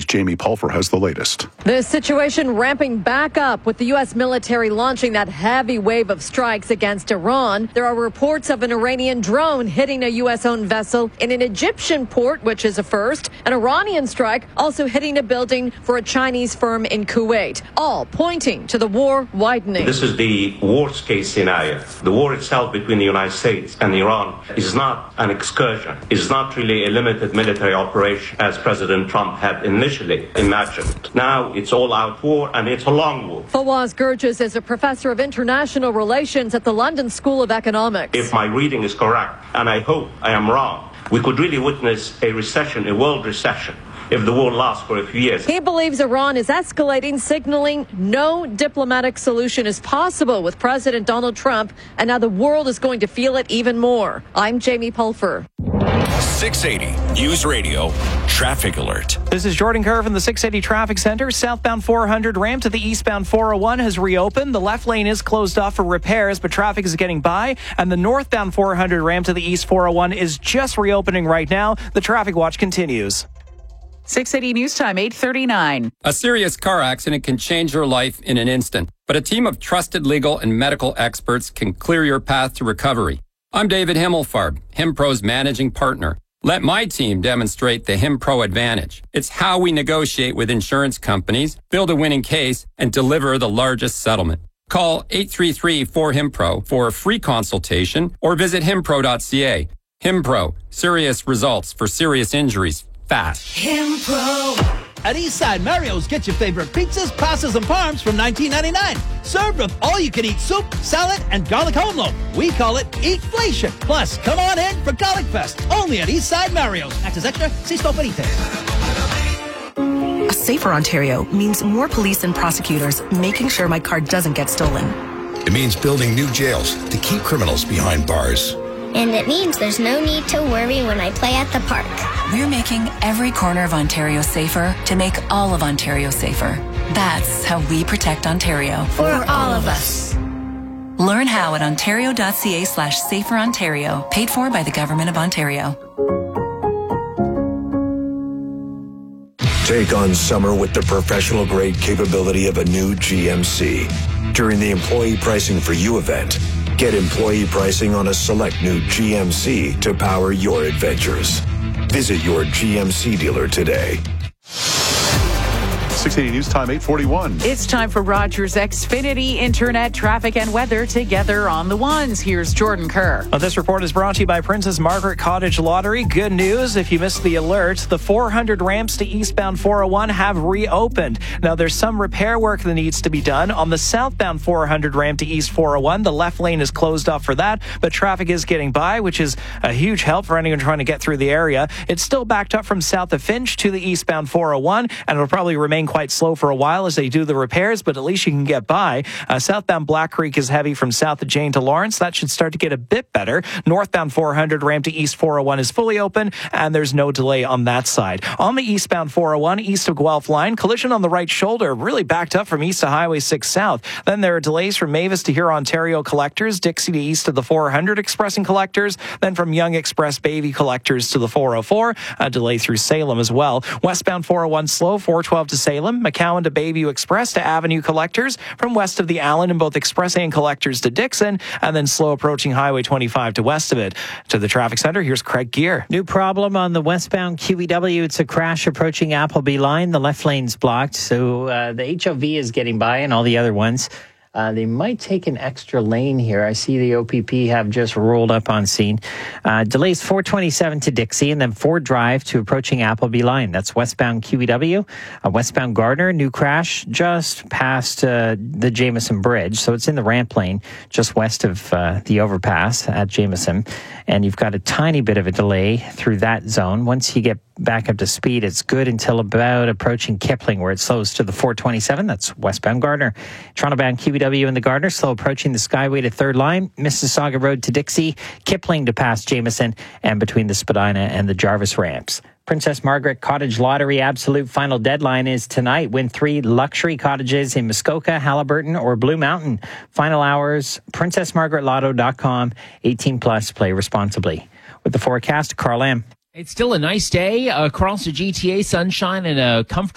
Jamie Pulfer has the latest. The situation ramping back up with the U.S. military launching that heavy wave of strikes against Iran. There are reports of an Iranian drone hitting a U.S.-owned vessel in an Egyptian port, which is a first. An Iranian strike also hitting a building for a Chinese firm in Kuwait, all pointing to the war widening. This is the worst-case scenario. The war itself between the United States and Iran is not an excursion. It's not really a limited military operation, as President Trump had initially imagined. Now it's all-out war, and it's a long war. Fawaz Gurges is a professor of international relations at the London School of Economics. If my reading is correct, and I hope I am wrong, we could really witness a recession, a world recession, if the war lasts for a few years. He believes Iran is escalating, signaling no diplomatic solution is possible with President Donald Trump, and now the world is going to feel it even more. I'm Jamie Pulfer. 680 News Radio Traffic Alert. This is Jordan Kerr from the 680 Traffic Center. Southbound 400 ramp to the eastbound 401 has reopened. The left lane is closed off for repairs, but traffic is getting by. And the northbound 400 ramp to the east 401 is just reopening right now. The traffic watch continues. 680 News Time, 8:39. A serious car accident can change your life in an instant, but a team of trusted legal and medical experts can clear your path to recovery. I'm David Himmelfarb, HimPro's managing partner. Let my team demonstrate the HimPro advantage. It's how we negotiate with insurance companies, build a winning case, and deliver the largest settlement. Call 833-4HIMPRO for a free consultation or visit himpro.ca. HimPro, serious results for serious injuries, fast. HimPro. At Eastside Mario's, get your favorite pizzas, pastas, and parms from $19.99. Served with all-you-can-eat soup, salad, and garlic home loaf. We call it Eatflation. Plus, come on in for Garlic Fest, only at Eastside Mario's. Access extra, see store for details. A safer Ontario means more police and prosecutors making sure my car doesn't get stolen. It means building new jails to keep criminals behind bars. And it means there's no need to worry when I play at the park. We're making every corner of Ontario safer to make all of Ontario safer. That's how we protect Ontario. For all of us. Learn how at ontario.ca/saferontario. Paid for by the Government of Ontario. Take on summer with the professional-grade capability of a new GMC. During the Employee Pricing for You event, get employee pricing on a select new GMC to power your adventures. Visit your GMC dealer today. 680 News Time, 8:41. It's time for Rogers Xfinity Internet, traffic, and weather together on the ones. Here's Jordan Kerr. Well, this report is brought to you by Princess Margaret Cottage Lottery. Good news, if you missed the alert, the 400 ramps to eastbound 401 have reopened. Now, there's some repair work that needs to be done. On the southbound 400 ramp to east 401, the left lane is closed off for that, but traffic is getting by, which is a huge help for anyone trying to get through the area. It's still backed up from south of Finch to the eastbound 401, and it'll probably remain quite slow for a while as they do the repairs, but at least you can get by. Southbound Black Creek is heavy from south of Jane to Lawrence. That should start to get a bit better. Northbound 400 ramp to east 401 is fully open, and there's no delay on that side. On the eastbound 401, east of Guelph line, collision on the right shoulder, really backed up from east to Highway 6 south. Then there are delays from Mavis to Huron Ontario collectors, Dixie to east of the 400 expressing collectors, then from Young Express Bayview collectors to the 404, a delay through Salem as well. Westbound 401 slow, 412 to Salem, McCowan to Bayview Express to Avenue collectors, from west of the Allen and both express and collectors to Dixon, and then slow approaching Highway 25 to west of it. To the traffic center, here's Craig Gear. New problem on the westbound QEW. It's a crash approaching Appleby line. The left lane's blocked, so the HOV is getting by and all the other ones. They might take an extra lane here. I see the OPP have just rolled up on scene. Delays 427 to Dixie and then Ford Drive to approaching Appleby line. That's westbound QEW. Westbound Gardner, new crash just past the Jameson Bridge. So it's in the ramp lane just west of the overpass at Jameson. And you've got a tiny bit of a delay through that zone. Once you get back up to speed, it's good until about approaching Kipling, where it slows to the 427. That's westbound Gardner. Toronto-bound QEW in the Gardner, slow approaching the Skyway to third line. Mississauga Road to Dixie. Kipling to past Jameson, and between the Spadina and the Jarvis ramps. Princess Margaret Cottage Lottery absolute final deadline is tonight. Win 3 luxury cottages in Muskoka, Halliburton, or Blue Mountain. Final hours, princessmargaretlotto.com. 18 plus, play responsibly. With the forecast, Carl M. It's still a nice day across the GTA, sunshine and a comfortable